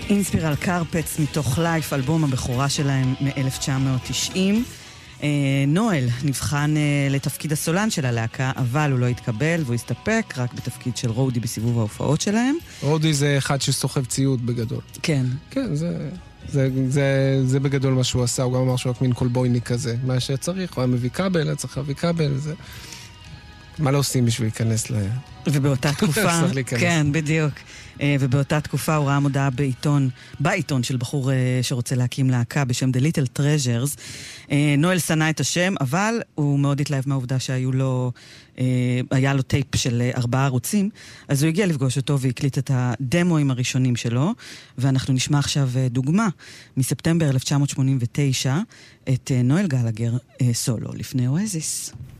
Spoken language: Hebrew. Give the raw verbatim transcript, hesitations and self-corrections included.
אינספירל קרפטס מתוך לייף, אלבום הבכורה שלהם מ-אלף תשע מאות תשעים. נואל נבחן לתפקיד הסולן של הלהקה, אבל הוא לא התקבל והוא הסתפק רק בתפקיד של רודי בסיבוב ההופעות שלהם. רודי זה אחד שסוחב ציוד בגדול. כן. כן, זה, זה, זה, זה בגדול מה שהוא עשה, הוא גם אמר שהוא רק מין קולבויניק כזה. מה שצריך, הוא היה מביא כבל, היה צריך להביא כבל, זה... מה לא עושים בשביל להיכנס ל... ובאותה תקופה, כן, בדיוק. ובאותה תקופה הוא ראה מודעה בעיתון, בעיתון של בחור שרוצה להקים להקה בשם The Little Treasures. נואל שנא את השם, אבל הוא מאוד התלהב מהעובדה שהיו לו, היה לו טייפ של ארבעה ערוצים, אז הוא הגיע לפגוש אותו והקליט את הדמוים הראשונים שלו, ואנחנו נשמע עכשיו דוגמה מספטמבר אלף תשע מאות שמונים ותשע, את נואל גלגר סולו לפני אואזיס.